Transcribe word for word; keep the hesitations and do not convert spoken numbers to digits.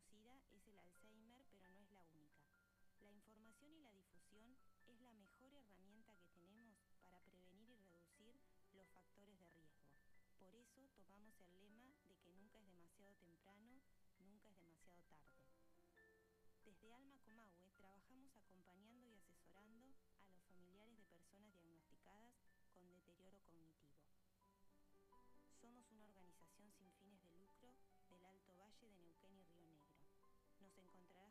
conocida es el Alzheimer, pero no es la única. La información y la difusión es la mejor herramienta que tenemos para prevenir y reducir los factores de riesgo. Por eso tomamos el lema de que nunca es demasiado temprano, nunca es demasiado tarde. Desde Alma Comahue trabajamos acompañando y asesorando a los familiares de personas diagnosticadas con deterioro cognitivo. Somos una organización sin fines de lucro del Alto Valle de Neuquén y Río Negro. Nos encontrarán